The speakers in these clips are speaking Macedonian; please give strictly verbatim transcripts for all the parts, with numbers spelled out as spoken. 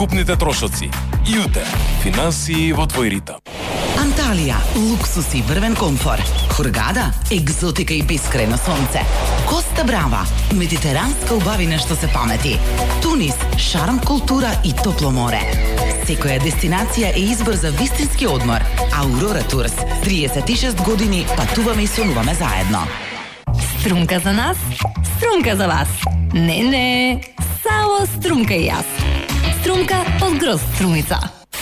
Купните трошоци. Јуте, финансии во твој ритам. Анталија, луксус и врвен комфор. Хургада, екзотика и бескрајно сонце. Коста Брава, медитеранска убавина што се памети. Тунис, шарм, култура и топло море. Секоја дестинација е избор за вистински одмор. Аурора Турс, триесет и шест години патуваме и сонуваме заедно. Струмка за нас, струмка за вас. Не, не, само струмка и јас. Струмка од Гроз Струмица.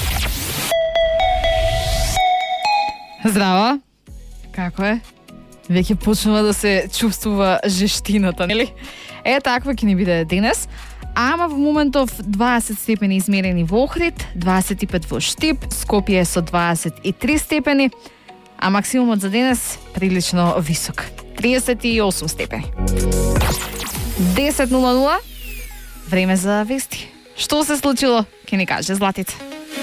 Здраво! Како е? Веќе почнува да се чувствува жештината, нели? Е, таква ќе ни биде денес. Ама во моментов дваесет степени измерени во Охрид, дваесет и пет во Штип, Скопје со дваесет и три степени, а максимумот за денес прилично висок, триесет и осум степени. десет нула нула, време за вести. Што се случило, ќе ни каже Златица.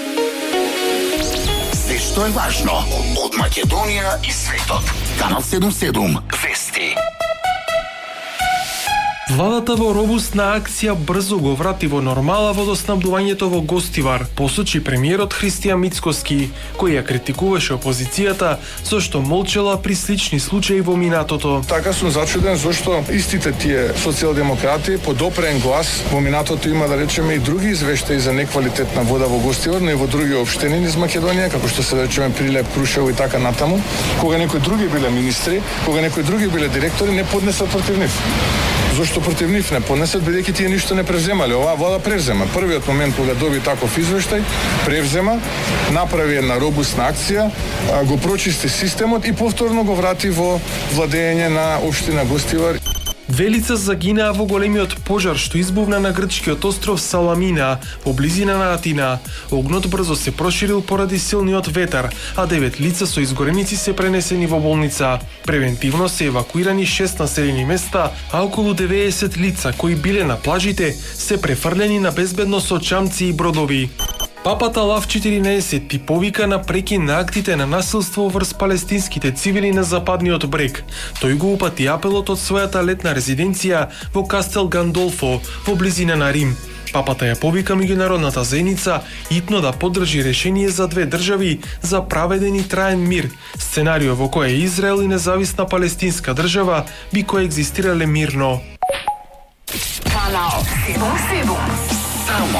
Се што е важно од Македонија и светот. Канал седум седум Вести. Владата во робусна акција брзо го врати во нормала водоснабдувањето во Гостивар, посочи премиерот Христијан Мицкоски, кој ја критикуваше опозицијата зашто молчела при слични случаи во минатото. Така сум зачуден зашто истите тие социјалдемократи под опрен глас во минатото има, да речеме, и други извештаи за неквалитетна вода во Гостивар, но и во други општини низ Македонија, како што се, да речеме, Прилеп, Крушево и така натаму, кога некои други биле министри, кога некои други биле директори, не поднесат против нив. Зошто против нив не поднесат, бидејќи тие ништо не превземале. Оваа вода превзема. Првиот момент кога доби таков извештај, превзема, направи една робусна акција, го прочисти системот и повторно го врати во владење на општина Гостивар. Две лица загинаа во големиот пожар што избувна на грчкиот остров Саламина, во близина на Атина. Огнот брзо се проширил поради силниот ветар, а девет лица со изгореници се пренесени во болница. Превентивно се евакуирани шест населени места, а околу деветдесет лица кои биле на плажите се префрлени на безбедно со чамци и бродови. Папата Лав четиринаесет повика на прекин на актите на насилство врз палестинските цивили на Западниот брег. Тој го упати апелот од својата летна резиденција во Кастел Гандолфо, во близина на Рим. Папата ја повика меѓународната заедница итно да поддржи решение за две држави за праведен и траен мир, сценарио во кое Израел и независна палестинска држава би коегзистирале мирно. Канал седум седум. Само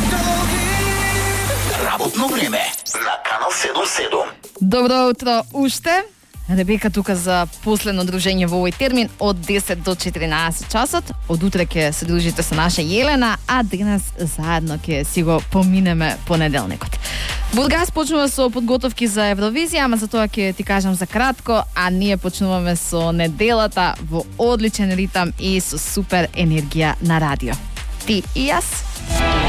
работно време на Канал седум седум. Добро утро уште. Ребека тука за последно дружење во овој термин од десет до четиринаесет часот. Од утре ќе се дружите со наша Јелена, а денес заедно ќе си го поминеме понеделникот. Бургас почнува со подготовки за Евровизија, ама за тоа ќе ти кажам за кратко, а ние почнуваме со неделата во одличен ритам и со супер енергија на радио. Ти и јас.